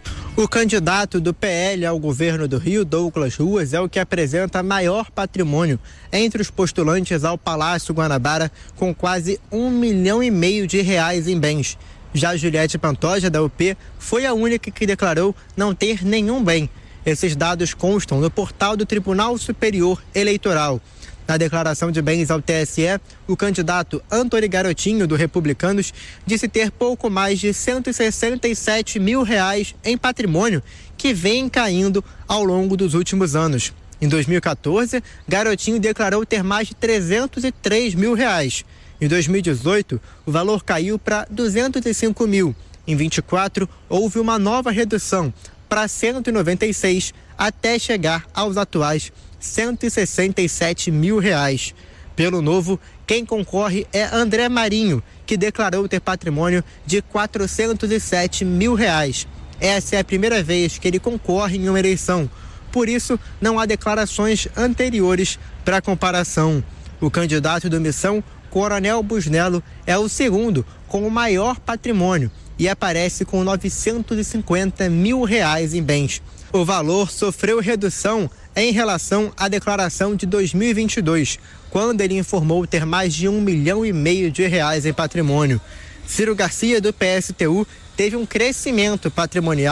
O candidato do P L ao governo do Rio, Douglas Ruas, é o que apresenta maior patrimônio entre os postulantes ao Palácio Guanabara, com quase um milhão e meio de reais em bens. Já Juliette Pantoja, da U P, foi a única que declarou não ter nenhum bem. Esses dados constam no portal do Tribunal Superior Eleitoral. Na declaração de bens ao T S E, o candidato Antony Garotinho, do Republicanos, disse ter pouco mais de cento e sessenta e sete mil reais em patrimônio, que vem caindo ao longo dos últimos anos. Em dois mil e quatorze, Garotinho declarou ter mais de trezentos e três mil reais. Em dois mil e dezoito, o valor caiu para duzentos e cinco mil. Em vinte e quatro, houve uma nova redução para cento e noventa e seis, até chegar aos atuais cento e sessenta e sete mil reais. Pelo Novo, quem concorre é André Marinho, que declarou ter patrimônio de quatrocentos e sete mil reais. Essa é a primeira vez que ele concorre em uma eleição. Por isso, não há declarações anteriores para comparação. O candidato do Missão, Coronel Busnello, é o segundo com o maior patrimônio e aparece com novecentos e cinquenta mil reais em bens. O valor sofreu redução em relação à declaração de dois mil e vinte e dois, quando ele informou ter mais de um milhão e meio de reais em patrimônio. Ciro Garcia, do P S T U, teve um crescimento patrimonial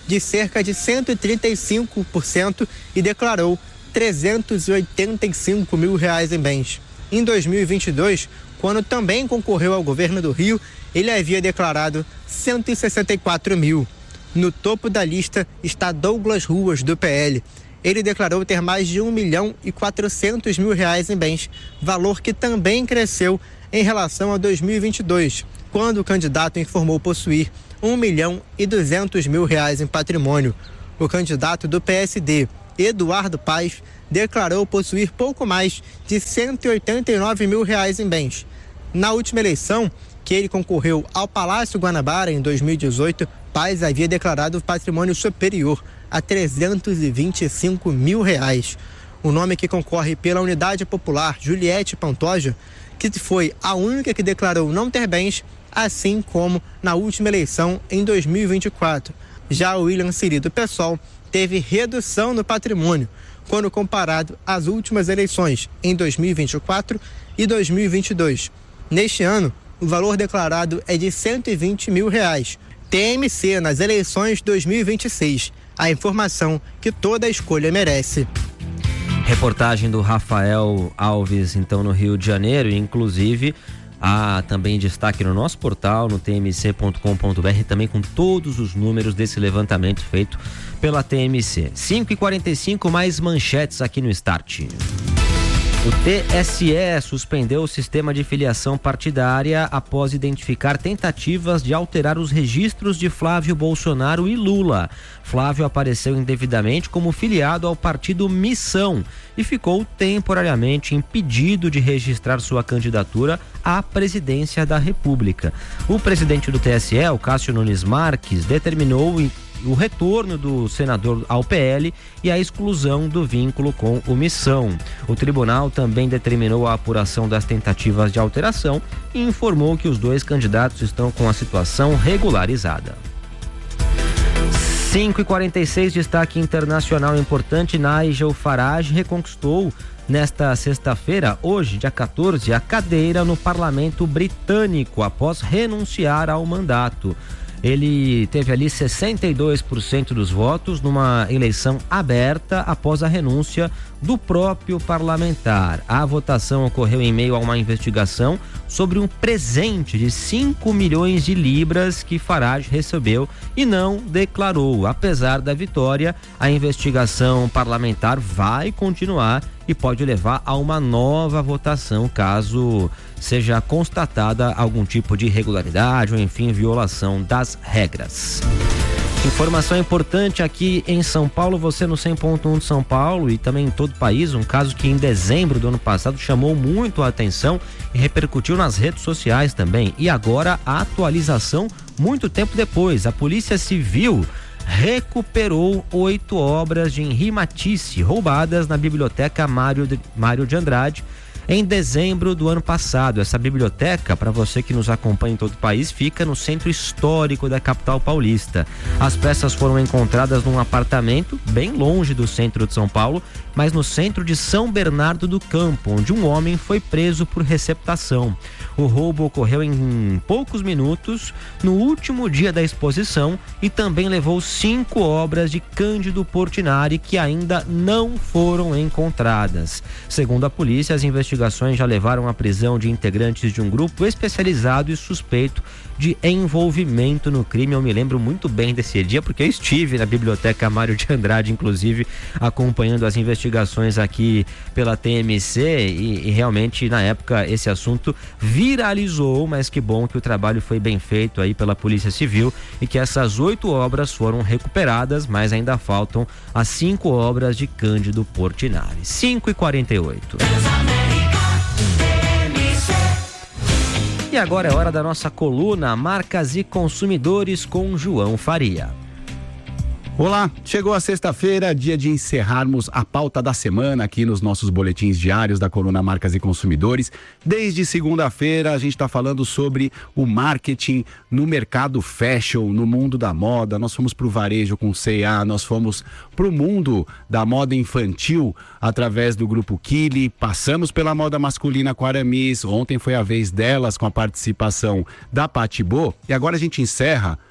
de cerca de cento e trinta e cinco por cento e declarou trezentos e oitenta e cinco mil reais em bens. Em dois mil e vinte e dois, quando também concorreu ao governo do Rio, ele havia declarado cento e sessenta e quatro mil. No topo da lista está Douglas Ruas, do P L. Ele declarou ter mais de um milhão e quatrocentos mil reais em bens, valor que também cresceu em relação a dois mil e vinte e dois, quando o candidato informou possuir um milhão e duzentos mil reais em patrimônio. O candidato do P S D, Eduardo Paes, declarou possuir pouco mais de cento e oitenta e nove mil reais em bens. Na última eleição, que ele concorreu ao Palácio Guanabara em dois mil e dezoito, Paes havia declarado patrimônio superior a trezentos e vinte e cinco mil reais. O nome que concorre pela Unidade Popular, Juliette Pantoja, que foi a única que declarou não ter bens, assim como na última eleição em dois mil e vinte e quatro. Já o William Siri, do PSOL, teve redução no patrimônio quando comparado às últimas eleições em dois mil e vinte e quatro e dois mil e vinte e dois. Neste ano, o valor declarado é de cento e vinte mil reais. T M C nas eleições dois mil e vinte e seis. A informação que toda escolha merece. Reportagem do Rafael Alves, então, no Rio de Janeiro, inclusive há também destaque no nosso portal, no t m c ponto com ponto b r, também com todos os números desse levantamento feito pela T M C. cinco e quarenta e cinco, mais manchetes aqui no Start. O T S E suspendeu o sistema de filiação partidária após identificar tentativas de alterar os registros de Flávio Bolsonaro e Lula. Flávio apareceu indevidamente como filiado ao partido Missão e ficou temporariamente impedido de registrar sua candidatura à presidência da República. O presidente do T S E, o Cássio Nunes Marques, determinou o retorno do senador ao P L e a exclusão do vínculo com o Missão. O tribunal também determinou a apuração das tentativas de alteração e informou que os dois candidatos estão com a situação regularizada. cinco e quarenta e seis, destaque internacional importante. Nigel Farage reconquistou nesta sexta-feira, hoje, dia quatorze, a cadeira no parlamento britânico após renunciar ao mandato. Ele teve ali sessenta e dois por cento dos votos numa eleição aberta após a renúncia do próprio parlamentar. A votação ocorreu em meio a uma investigação sobre um presente de cinco milhões de libras que Farage recebeu e não declarou. Apesar da vitória, a investigação parlamentar vai continuar e pode levar a uma nova votação caso seja constatada algum tipo de irregularidade ou, enfim, violação das regras. Informação importante aqui em São Paulo, você no cem ponto um de São Paulo e também em todo o país, um caso que em dezembro do ano passado chamou muito a atenção e repercutiu nas redes sociais também. E agora a atualização muito tempo depois. A Polícia Civil recuperou oito obras de Henri Matisse roubadas na biblioteca Mário de, Mário de Andrade em dezembro do ano passado. Essa biblioteca, para você que nos acompanha em todo o país, fica no centro histórico da capital paulista. As peças foram encontradas num apartamento bem longe do centro de São Paulo, mas no centro de São Bernardo do Campo, onde um homem foi preso por receptação. O roubo ocorreu em poucos minutos, no último dia da exposição, e também levou cinco obras de Cândido Portinari que ainda não foram encontradas. Segundo a polícia, as investigações já levaram à prisão de integrantes de um grupo especializado e suspeito de envolvimento no crime. Eu me lembro muito bem desse dia, porque eu estive na biblioteca Mário de Andrade, inclusive, acompanhando as investigações aqui pela T M C e, e realmente, na época, esse assunto viralizou, mas que bom que o trabalho foi bem feito aí pela Polícia Civil e que essas oito obras foram recuperadas, mas ainda faltam as cinco obras de Cândido Portinari. cinco e quarenta e oito. E agora é hora da nossa coluna Marcas e Consumidores com João Faria. Olá, chegou a sexta-feira, dia de encerrarmos a pauta da semana aqui nos nossos boletins diários da coluna Marcas e Consumidores. Desde segunda-feira a gente está falando sobre o marketing no mercado fashion, no mundo da moda. Nós fomos para o varejo com C e A, nós fomos para o mundo da moda infantil através do Grupo Kili, passamos pela moda masculina com a Aramis, ontem foi a vez delas com a participação da Patibô e agora a gente encerra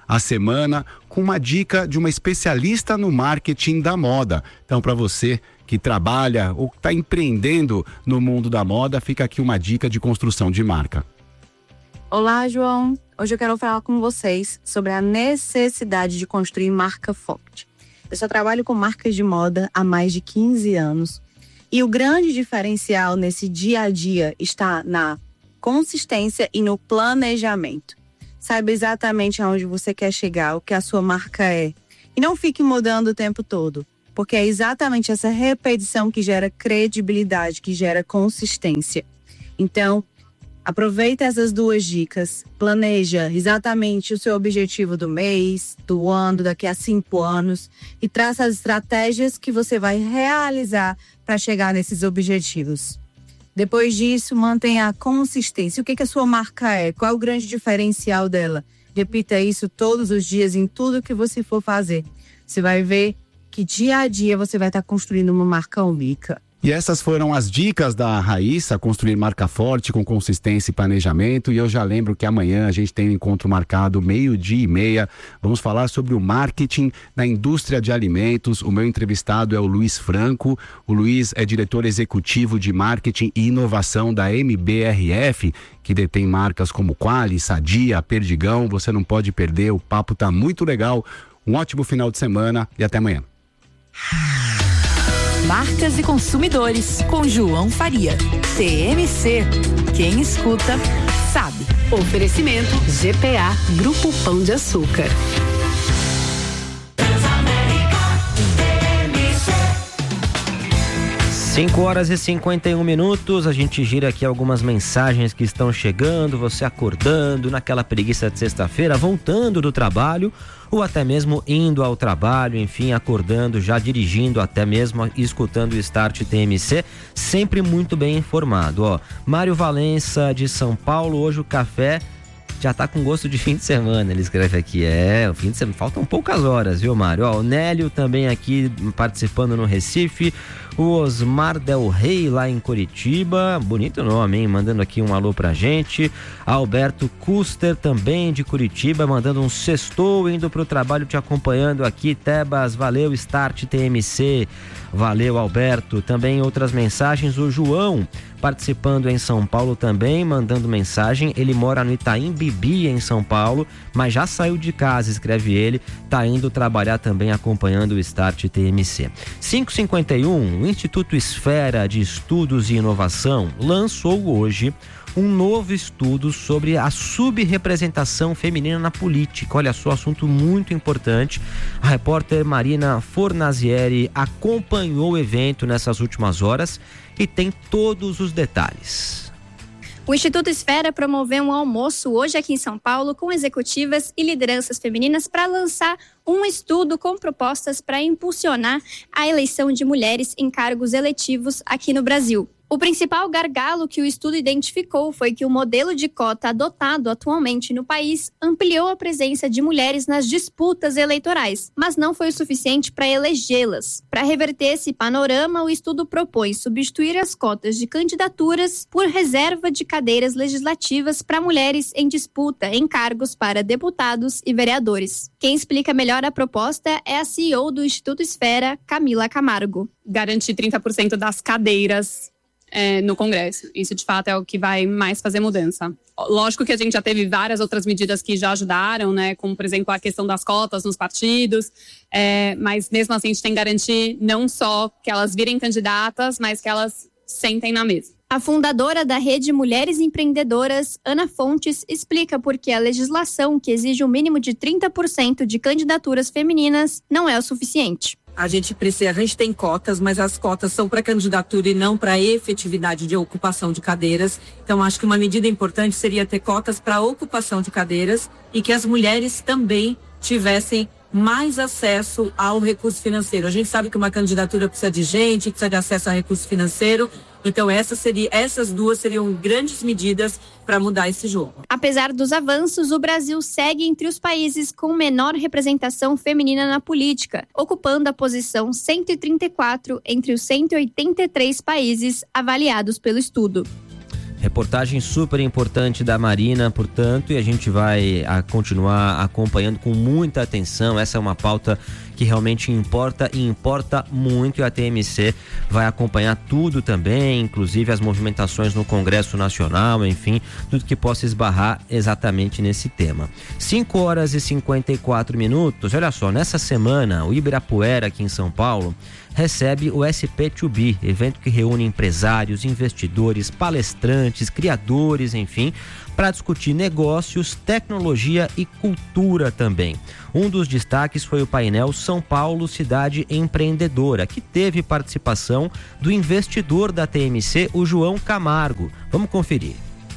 a semana com uma dica de uma especialista no marketing da moda. Então, para você que trabalha ou está empreendendo no mundo da moda, fica aqui uma dica de construção de marca. Olá, João. Hoje eu quero falar com vocês sobre a necessidade de construir marca forte. Eu só trabalho com marcas de moda há mais de quinze anos. E o grande diferencial nesse dia a dia está na consistência e no planejamento. Saiba exatamente aonde você quer chegar, o que a sua marca é. E não fique mudando o tempo todo, porque é exatamente essa repetição que gera credibilidade, que gera consistência. Então, aproveita essas duas dicas, planeja exatamente o seu objetivo do mês, do ano, daqui a cinco anos e traça as estratégias que você vai realizar para chegar nesses objetivos. Depois disso, mantenha a consistência. O que, que a sua marca é? Qual é o grande diferencial dela? Repita isso todos os dias em tudo que você for fazer. Você vai ver que dia a dia você vai estar construindo uma marca única. E essas foram as dicas da Raíssa, construir marca forte com consistência e planejamento. E eu já lembro que amanhã a gente tem um encontro marcado meio-dia e meia. Vamos falar sobre o marketing na indústria de alimentos. O meu entrevistado é o Luiz Franco. O Luiz é diretor executivo de marketing e inovação da M B R F, que detém marcas como Qualy, Sadia, Perdigão. Você não pode perder, o papo tá muito legal. Um ótimo final de semana e até amanhã. Marcas e Consumidores, com João Faria. T M C. Quem escuta, sabe. Oferecimento G P A, Grupo Pão de Açúcar. cinco horas e cinquenta e um minutos, a gente gira aqui algumas mensagens que estão chegando, você acordando naquela preguiça de sexta-feira, voltando do trabalho ou até mesmo indo ao trabalho, enfim, acordando, já dirigindo, até mesmo escutando o Start T M C, sempre muito bem informado, ó. Mário Valença de São Paulo, hoje o café já tá com gosto de fim de semana, ele escreve aqui. É, o fim de semana, faltam poucas horas, viu, Mário? Ó, o Nélio também aqui participando no Recife, o Osmar Del Rey lá em Curitiba, bonito nome, hein? Mandando aqui um alô pra gente. Alberto Custer também de Curitiba, mandando um sextou, indo pro trabalho te acompanhando aqui. Tebas, valeu, Start T M C. Valeu, Alberto. Também outras mensagens, o João participando em São Paulo também, mandando mensagem. Ele mora no Itaim Bibi, em São Paulo, mas já saiu de casa, escreve ele, tá indo trabalhar também acompanhando o Start T M C. cinco e cinquenta e um, o Instituto Esfera de Estudos e Inovação lançou hoje um novo estudo sobre a subrepresentação feminina na política. Olha só, assunto muito importante. A repórter Marina Fornazieri acompanhou o evento nessas últimas horas e tem todos os detalhes. O Instituto Esfera promoveu um almoço hoje aqui em São Paulo com executivas e lideranças femininas para lançar um estudo com propostas para impulsionar a eleição de mulheres em cargos eletivos aqui no Brasil. O principal gargalo que o estudo identificou foi que o modelo de cota adotado atualmente no país ampliou a presença de mulheres nas disputas eleitorais, mas não foi o suficiente para elegê-las. Para reverter esse panorama, o estudo propõe substituir as cotas de candidaturas por reserva de cadeiras legislativas para mulheres em disputa em cargos para deputados e vereadores. Quem explica melhor a proposta é a C E O do Instituto Esfera, Camila Camargo. Garantir trinta por cento das cadeiras É, no Congresso. Isso, de fato, é o que vai mais fazer mudança. Lógico que a gente já teve várias outras medidas que já ajudaram, né? Como, por exemplo, a questão das cotas nos partidos. É, mas, mesmo assim, a gente tem que garantir não só que elas virem candidatas, mas que elas sentem na mesa. A fundadora da Rede Mulheres Empreendedoras, Ana Fontes, explica por que a legislação que exige um mínimo de trinta por cento de candidaturas femininas não é o suficiente. A gente precisa, a gente tem cotas, mas as cotas são para candidatura e não para efetividade de ocupação de cadeiras. Então, acho que uma medida importante seria ter cotas para ocupação de cadeiras e que as mulheres também tivessem mais acesso ao recurso financeiro. A gente sabe que uma candidatura precisa de gente, precisa de acesso a recurso financeiro. Então, essa seria, essas duas seriam grandes medidas para mudar esse jogo. Apesar dos avanços, o Brasil segue entre os países com menor representação feminina na política, ocupando a posição cento e trinta e quatro entre os cento e oitenta e três países avaliados pelo estudo. Reportagem super importante da Marina, portanto, e a gente vai a continuar acompanhando com muita atenção. Essa é uma pauta que realmente importa e importa muito, e a T M C vai acompanhar tudo também, inclusive as movimentações no Congresso Nacional, enfim, tudo que possa esbarrar exatamente nesse tema. cinco horas e cinquenta e quatro minutos. Olha só, nessa semana o Ibirapuera aqui em São Paulo recebe o S P dois B, evento que reúne empresários, investidores, palestrantes, criadores, enfim, para discutir negócios, tecnologia e cultura também. Um dos destaques foi o painel São Paulo Cidade Empreendedora, que teve participação do investidor da T M C, o João Camargo. Vamos conferir.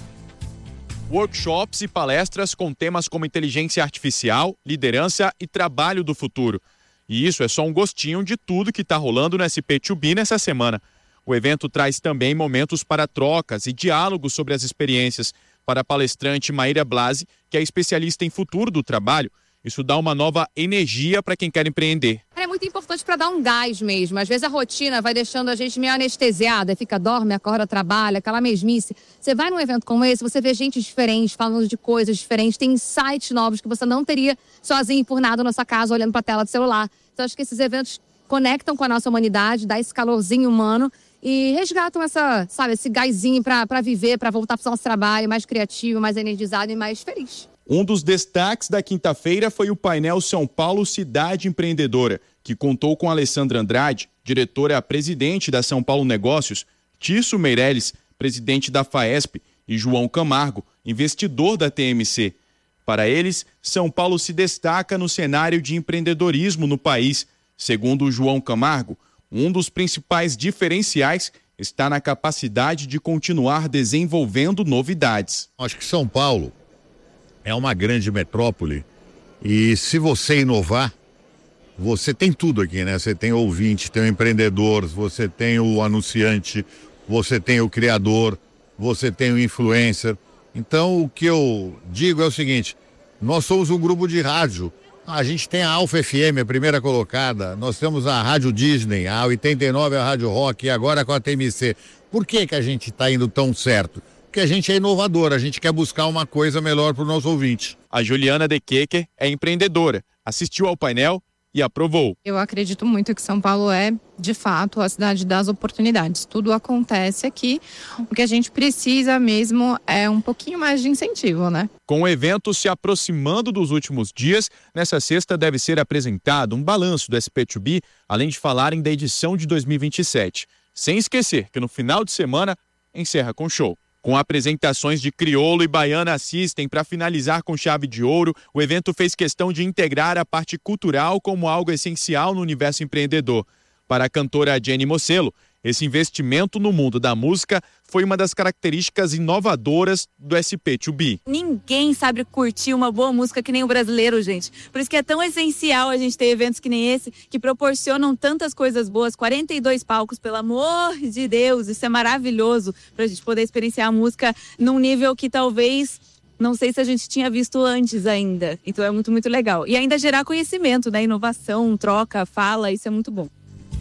Workshops e palestras com temas como inteligência artificial, liderança e trabalho do futuro. E isso é só um gostinho de tudo que está rolando no S P dois B nessa semana. O evento traz também momentos para trocas e diálogos sobre as experiências. Para a palestrante Maíra Blasi, que é especialista em futuro do trabalho, isso dá uma nova energia para quem quer empreender. É muito importante para dar um gás mesmo. Às vezes a rotina vai deixando a gente meio anestesiada, fica, dorme, acorda, trabalha, aquela mesmice. Você vai num evento como esse, você vê gente diferente, falando de coisas diferentes, tem insights novos que você não teria sozinho por nada na sua casa, olhando para a tela do celular. Então acho que esses eventos conectam com a nossa humanidade, dá esse calorzinho humano e resgatam essa, sabe, esse gásinho para viver, para voltar para o nosso trabalho mais criativo, mais energizado e mais feliz. Um dos destaques da quinta-feira foi o painel São Paulo Cidade Empreendedora, que contou com Alessandra Andrade, diretora-presidente da São Paulo Negócios, Tício Meirelles, presidente da Faesp, e João Camargo, investidor da T M C. Para eles, São Paulo se destaca no cenário de empreendedorismo no país. Segundo o João Camargo, um dos principais diferenciais está na capacidade de continuar desenvolvendo novidades. Acho que São Paulo é uma grande metrópole e se você inovar, você tem tudo aqui, né? Você tem o ouvinte, tem o empreendedor, você tem o anunciante, você tem o criador, você tem o influencer. Então o que eu digo é o seguinte, nós somos um grupo de rádio. A gente tem a Alfa F M, a primeira colocada, nós temos a Rádio Disney, a oitenta e nove, a Rádio Rock e agora com a T M C. Por que que a gente está indo tão certo? Porque a gente é inovador, a gente quer buscar uma coisa melhor para o nosso ouvinte. A Juliana De Keker é empreendedora, assistiu ao painel e aprovou. Eu acredito muito que São Paulo é, de fato, a cidade das oportunidades. Tudo acontece aqui. O que a gente precisa mesmo é um pouquinho mais de incentivo, né? Com o evento se aproximando dos últimos dias, nessa sexta deve ser apresentado um balanço do S P dois B, além de falarem da edição de dois mil e vinte e sete. Sem esquecer que no final de semana encerra com show. Com apresentações de Criolo e Baiana System para finalizar com chave de ouro, o evento fez questão de integrar a parte cultural como algo essencial no universo empreendedor. Para a cantora Jenny Mocelo, esse investimento no mundo da música foi uma das características inovadoras do S P dois B. Ninguém sabe curtir uma boa música que nem o brasileiro, gente. Por isso que é tão essencial a gente ter eventos que nem esse, que proporcionam tantas coisas boas, quarenta e dois palcos, pelo amor de Deus, isso é maravilhoso, pra gente poder experienciar a música num nível que talvez, não sei se a gente tinha visto antes ainda. Então é muito, muito legal. E ainda gerar conhecimento, né? Inovação, troca, fala, isso é muito bom.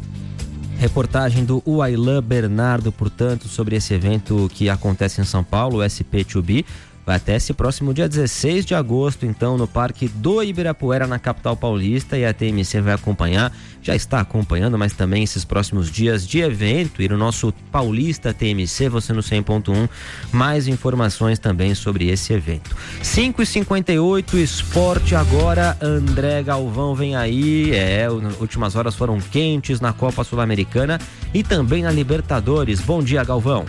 Reportagem do Uailan Bernardo, portanto, sobre esse evento que acontece em São Paulo, o S P dois B. Vai até esse próximo dia dezesseis de agosto, então, no Parque do Ibirapuera, na capital paulista, e a T M C vai acompanhar, já está acompanhando, mas também esses próximos dias de evento, e no nosso Paulista T M C, você no cem ponto um, mais informações também sobre esse evento. cinco e cinquenta e oito, esporte agora, André Galvão vem aí, é, últimas horas foram quentes na Copa Sul-Americana e também na Libertadores. Bom dia, Galvão.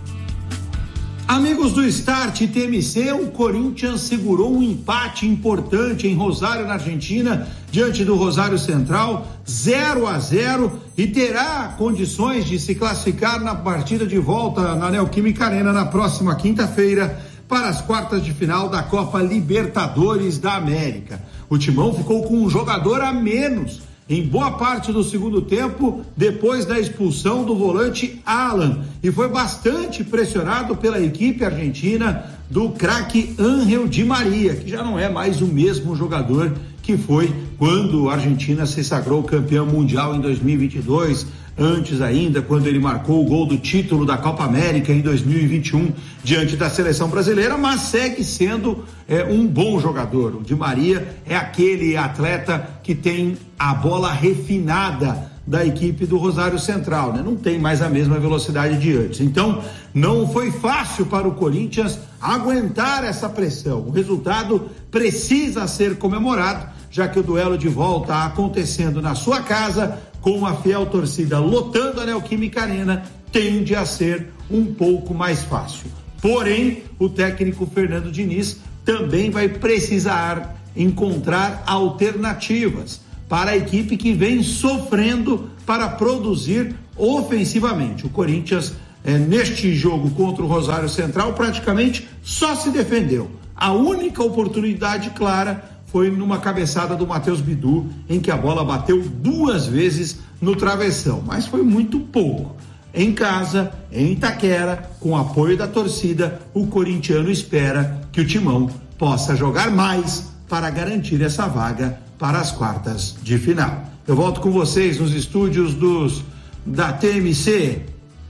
Amigos do Start T M C, o Corinthians segurou um empate importante em Rosário, na Argentina, diante do Rosário Central, zero a zero, e terá condições de se classificar na partida de volta na Neoquímica Arena na próxima quinta-feira para as quartas de final da Copa Libertadores da América. O Timão ficou com um jogador a menos em boa parte do segundo tempo, depois da expulsão do volante Alan, e foi bastante pressionado pela equipe argentina do craque Ángel Di Maria, que já não é mais o mesmo jogador que foi quando a Argentina se sagrou campeão mundial em dois mil e vinte e dois, antes ainda, quando ele marcou o gol do título da Copa América em dois mil e vinte e um diante da seleção brasileira, mas segue sendo é, um bom jogador. O Di Maria é aquele atleta que tem a bola refinada da equipe do Rosário Central, né? Não tem mais a mesma velocidade de antes. Então, não foi fácil para o Corinthians aguentar essa pressão. O resultado precisa ser comemorado, já que o duelo de volta acontecendo na sua casa, com a fiel torcida lotando a Neoquímica Arena, tende a ser um pouco mais fácil. Porém, o técnico Fernando Diniz também vai precisar encontrar alternativas para a equipe que vem sofrendo para produzir ofensivamente. O Corinthians, é, neste jogo contra o Rosário Central, praticamente só se defendeu. A única oportunidade clara foi numa cabeçada do Matheus Bidu, em que a bola bateu duas vezes no travessão, mas foi muito pouco. Em casa, em Itaquera, com apoio da torcida, o corintiano espera que o Timão possa jogar mais para garantir essa vaga para as quartas de final. Eu volto com vocês nos estúdios dos, da T M C.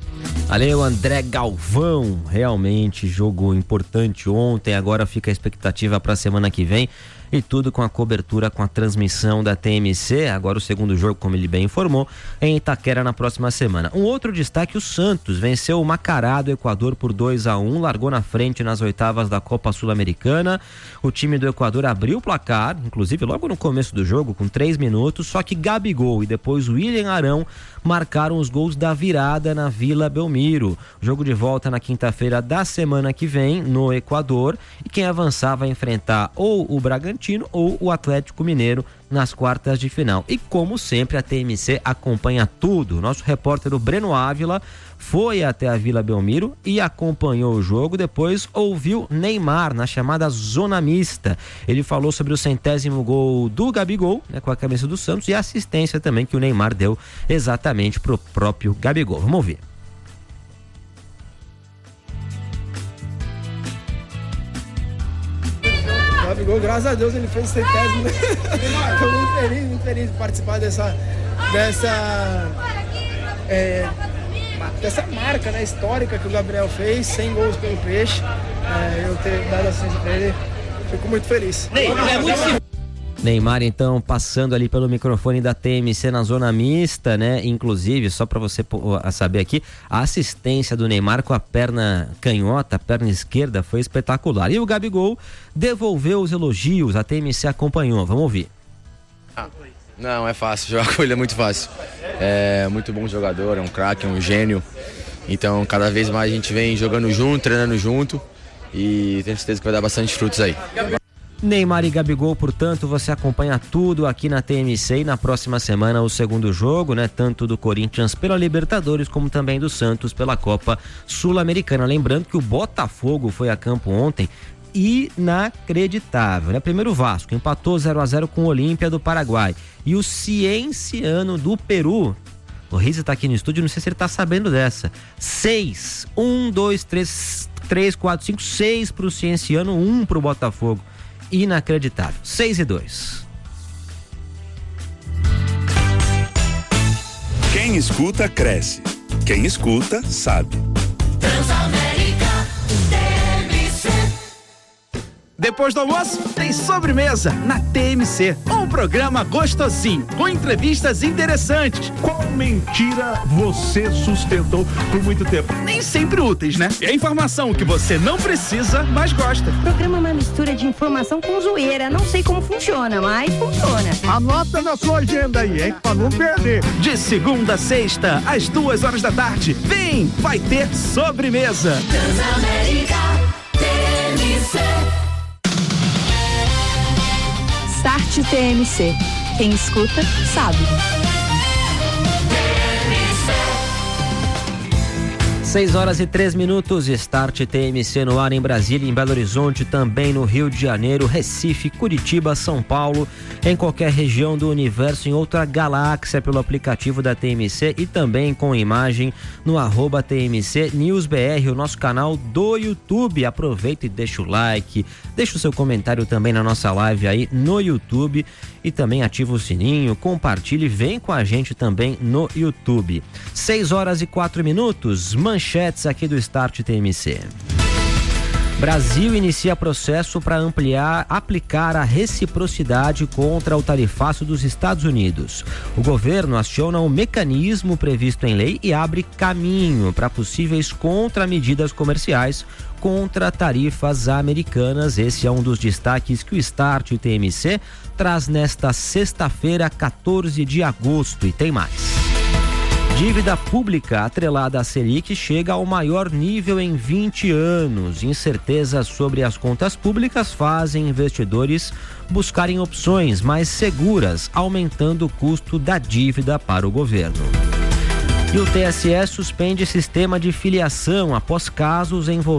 Valeu, André Galvão. Realmente, jogo importante ontem. Agora fica a expectativa para a semana que vem. E tudo com a cobertura, com a transmissão da T M C. Agora o segundo jogo, como ele bem informou, em Itaquera na próxima semana. Um outro destaque, o Santos venceu o Macará do Equador por dois a um, largou na frente nas oitavas da Copa Sul-Americana. O time do Equador abriu o placar, inclusive logo no começo do jogo, com três minutos, só que Gabigol e depois William Arão marcaram os gols da virada na Vila Belmiro. Jogo de volta na quinta-feira da semana que vem, no Equador, e quem avançar vai enfrentar ou o Bragantino ou o Atlético Mineiro nas quartas de final. E como sempre, a T M C acompanha tudo. Nosso repórter, o Breno Ávila, foi até a Vila Belmiro e acompanhou o jogo. Depois ouviu Neymar na chamada zona mista. Ele falou sobre o centésimo gol do Gabigol, né, com a camisa do Santos, e a assistência também que o Neymar deu exatamente pro próprio Gabigol. Vamos ouvir. Gabigol, graças a Deus, ele fez o centésimo. Estou muito feliz, muito feliz de participar dessa, dessa, é, dessa marca, né, histórica que o Gabriel fez, cem gols pelo Peixe. É, eu ter dado assistência para ele, fico muito feliz. É muito... Neymar, então, passando ali pelo microfone da T M C na zona mista, né? Inclusive, só para você saber aqui, a assistência do Neymar com a perna canhota, a perna esquerda, foi espetacular. E o Gabigol devolveu os elogios, a T M C acompanhou. Vamos ouvir. Ah, não, é fácil, jogar com ele é muito fácil. É muito bom jogador, é um craque, é um gênio. Então, cada vez mais a gente vem jogando junto, treinando junto, e tenho certeza que vai dar bastante frutos aí. Neymar e Gabigol, portanto, você acompanha tudo aqui na T M C, e na próxima semana o segundo jogo, né? Tanto do Corinthians pela Libertadores, como também do Santos pela Copa Sul-Americana. Lembrando que o Botafogo foi a campo ontem, inacreditável, né? Primeiro o Vasco empatou zero a zero com o Olímpia do Paraguai, e o Cienciano do Peru, o Riza tá aqui no estúdio, não sei se ele tá sabendo dessa, seis, um, dois, três, três, quatro, cinco, seis pro Cienciano, um pro Botafogo. Inacreditável. seis e dois. Quem escuta, cresce. Quem escuta, sabe. Transamérica T M C. Depois do almoço, tem sobremesa na T M C. Um programa gostosinho, com entrevistas interessantes. Qual mentira você sustentou por muito tempo? Nem sempre úteis, né? É informação que você não precisa, mas gosta. O programa é uma mistura de informação com zoeira. Não sei como funciona, mas funciona. Anota na sua agenda aí, hein? Pra não perder. De segunda a sexta, às duas horas da tarde. Vem, vai ter sobremesa. Transamérica T M C. Start T M C. Quem escuta, sabe. seis horas e três minutos, Start T M C no ar em Brasília, em Belo Horizonte, também no Rio de Janeiro, Recife, Curitiba, São Paulo, em qualquer região do universo, em outra galáxia, pelo aplicativo da T M C e também com imagem no arroba T M C News B R, o nosso canal do YouTube. Aproveita e deixa o like, deixa o seu comentário também na nossa live aí no YouTube e também ativa o sininho, compartilhe, vem com a gente também no YouTube. seis horas e quatro minutos, manchetes aqui do Start T M C. Brasil inicia processo para ampliar, aplicar a reciprocidade contra o tarifaço dos Estados Unidos. O governo aciona o mecanismo previsto em lei e abre caminho para possíveis contramedidas comerciais contra tarifas americanas. Esse é um dos destaques que o Start T M C traz nesta sexta-feira, quatorze de agosto, e tem mais. Dívida pública atrelada à Selic chega ao maior nível em vinte anos. Incertezas sobre as contas públicas fazem investidores buscarem opções mais seguras, aumentando o custo da dívida para o governo. E o T S E suspende sistema de filiação após casos envolvendo